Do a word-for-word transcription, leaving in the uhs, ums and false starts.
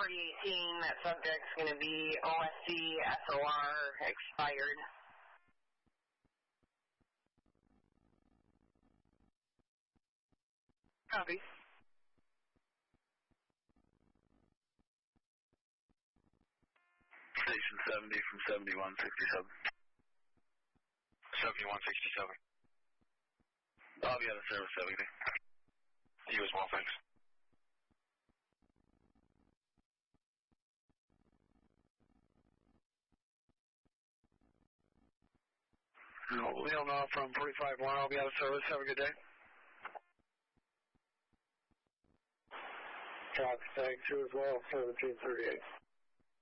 forty eighteen, that subject's going to be O S C S O R expired. Copy. Station seventy from seventy-one sixty-seven. seventy-one sixty-seven. I'll be out of service, everything. You as well, thanks. Leonov from forty-five one, I'll be out of service. Have a good day. Copy, thanks. You as well, seventeen thirty-eight.